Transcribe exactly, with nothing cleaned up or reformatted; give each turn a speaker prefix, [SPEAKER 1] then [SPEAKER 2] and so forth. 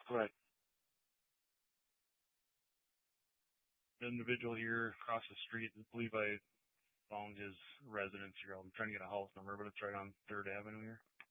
[SPEAKER 1] Right.
[SPEAKER 2] The individual here across the street, I believe I found his residence here. I'm trying to get a house number, but it's right on Third Avenue here.